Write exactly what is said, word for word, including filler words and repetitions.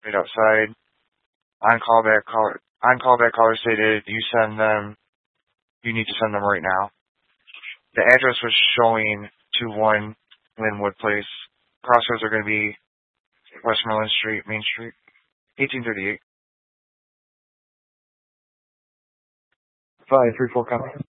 right outside. On callback caller, on callback caller stated you send them, you need to send them right now. The address was showing two one Linwood Place. Crossroads are going to be Westmoreland Street, Main Street, eighteen thirty-eight. five three four, copy.